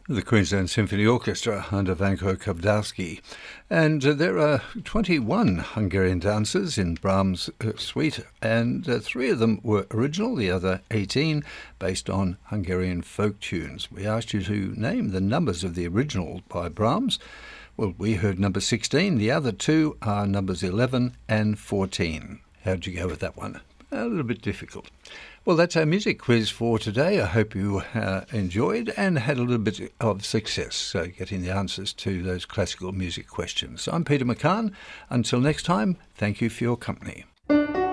The Queensland Symphony Orchestra under Vanko Kavdowski. And there are 21 Hungarian dances in Brahms' suite, and 3 of them were original, the other 18 based on Hungarian folk tunes. We asked you to name the numbers of the original by Brahms. Well, we heard number 16. The other 2 are numbers 11 and 14. How'd you go with that one? A little bit difficult. Well, that's our music quiz for today. I hope you enjoyed and had a little bit of success getting the answers to those classical music questions. I'm Peter McCann. Until next time, thank you for your company.